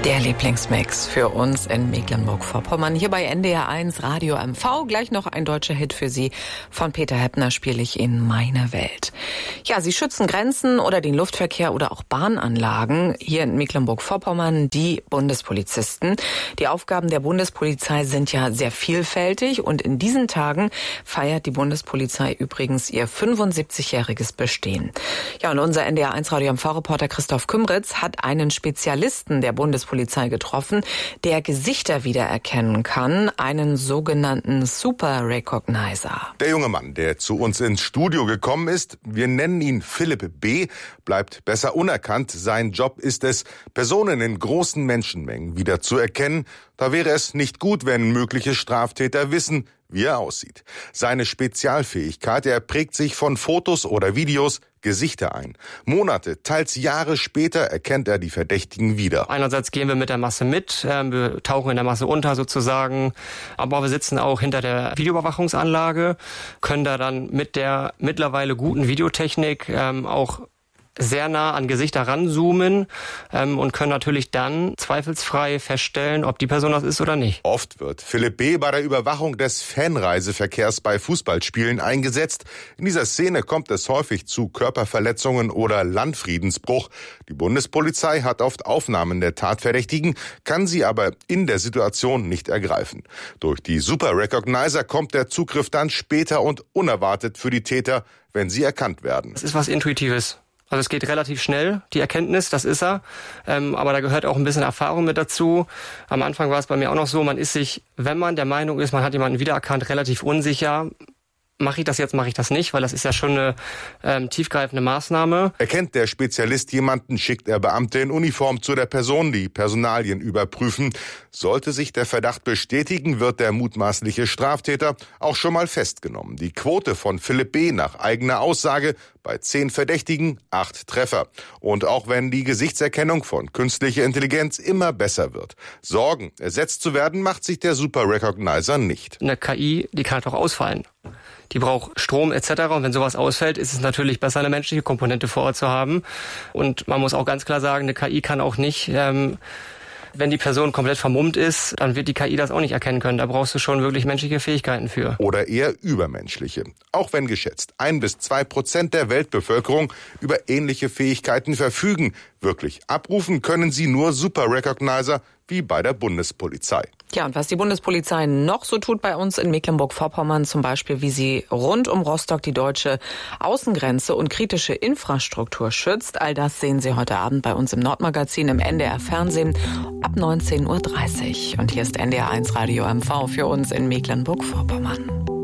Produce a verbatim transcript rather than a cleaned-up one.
Der Lieblingsmix für uns in Mecklenburg-Vorpommern. Hier bei N D R eins Radio M V. Gleich noch ein deutscher Hit für Sie. Von Peter Heppner spiele ich Ihnen Meine Welt. Ja, sie schützen Grenzen oder den Luftverkehr oder auch Bahnanlagen. Hier in Mecklenburg-Vorpommern die Bundespolizisten. Die Aufgaben der Bundespolizei sind ja sehr vielfältig. Und in diesen Tagen feiert die Bundespolizei übrigens ihr fünfundsiebzigjähriges Bestehen. Ja, und unser N D R eins Radio M V-Reporter Christoph Kümritz hat einen Spezialisten der Bundespolizei Polizei getroffen, der Gesichter wiedererkennen kann, einen sogenannten Super Recognizer. Der junge Mann, der zu uns ins Studio gekommen ist, wir nennen ihn Philipp B., bleibt besser unerkannt. Sein Job ist es, Personen in großen Menschenmengen wieder zu erkennen. Da wäre es nicht gut, wenn mögliche Straftäter wissen, wie er aussieht. Seine Spezialfähigkeit, er prägt sich von Fotos oder Videos Gesichter ein. Monate, teils Jahre später erkennt er die Verdächtigen wieder. Einerseits gehen wir mit der Masse mit, wir tauchen in der Masse unter sozusagen, aber wir sitzen auch hinter der Videoüberwachungsanlage, können da dann mit der mittlerweile guten Videotechnik ähm, auch sehr nah an Gesichter ranzoomen ähm, und können natürlich dann zweifelsfrei feststellen, ob die Person das ist oder nicht. Oft wird Philipp B. bei der Überwachung des Fanreiseverkehrs bei Fußballspielen eingesetzt. In dieser Szene kommt es häufig zu Körperverletzungen oder Landfriedensbruch. Die Bundespolizei hat oft Aufnahmen der Tatverdächtigen, kann sie aber in der Situation nicht ergreifen. Durch die Super Recognizer kommt der Zugriff dann später und unerwartet für die Täter, wenn sie erkannt werden. Es ist was Intuitives. Also es geht relativ schnell, die Erkenntnis, das ist er. Ähm, aber da gehört auch ein bisschen Erfahrung mit dazu. Am Anfang war es bei mir auch noch so, man ist sich, wenn man der Meinung ist, man hat jemanden wiedererkannt, relativ unsicher. Mache ich das jetzt, mache ich das nicht, weil das ist ja schon eine ähm, tiefgreifende Maßnahme. Erkennt der Spezialist jemanden, schickt er Beamte in Uniform zu der Person, die Personalien überprüfen. Sollte sich der Verdacht bestätigen, wird der mutmaßliche Straftäter auch schon mal festgenommen. Die Quote von Philipp B. nach eigener Aussage bei zehn Verdächtigen, acht Treffer. Und auch wenn die Gesichtserkennung von künstlicher Intelligenz immer besser wird, Sorgen, ersetzt zu werden, macht sich der Super Recognizer nicht. Eine K I, die kann doch ausfallen. Die braucht Strom et cetera. Und wenn sowas ausfällt, ist es natürlich besser, eine menschliche Komponente vor Ort zu haben. Und man muss auch ganz klar sagen, eine K I kann auch nicht, ähm, wenn die Person komplett vermummt ist, dann wird die K I das auch nicht erkennen können. Da brauchst du schon wirklich menschliche Fähigkeiten für. Oder eher übermenschliche. Auch wenn geschätzt ein bis zwei Prozent der Weltbevölkerung über ähnliche Fähigkeiten verfügen. Wirklich abrufen können sie nur Super Recognizer wie bei der Bundespolizei. Ja, und was die Bundespolizei noch so tut bei uns in Mecklenburg-Vorpommern, zum Beispiel, wie sie rund um Rostock die deutsche Außengrenze und kritische Infrastruktur schützt, all das sehen Sie heute Abend bei uns im Nordmagazin im N D R Fernsehen ab neunzehn Uhr dreißig. Und hier ist N D R eins Radio M V für uns in Mecklenburg-Vorpommern.